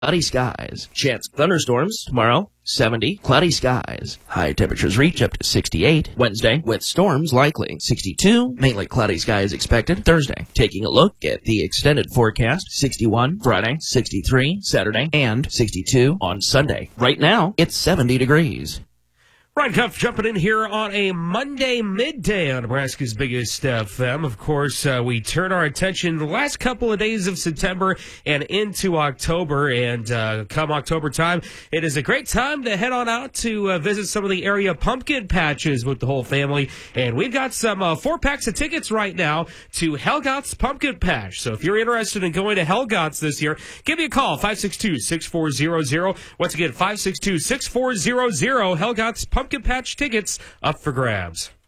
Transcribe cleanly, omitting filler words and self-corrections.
Cloudy skies. Chance of thunderstorms tomorrow, 70. Cloudy skies. High temperatures reach up to 68. Wednesday, with storms likely. 62. Mainly cloudy skies expected. Thursday, taking a look at the extended forecast. 61. Friday, 63. Saturday, and 62 on Sunday. Right now, it's 70 degrees. Ryan Cuff jumping in here on a Monday midday on Nebraska's Biggest FM. Of course, we turn our attention the last couple of days of September and into October. And come October time, it is a great time to head on out to visit some of the area pumpkin patches with the whole family. And we've got some 4 packs of tickets right now to Helgott's Pumpkin Patch. So if you're interested in going to Helgott's this year, give me a call, 562-6400. Once again, 562-6400. Helgott's Pumpkin Patch tickets up for grabs.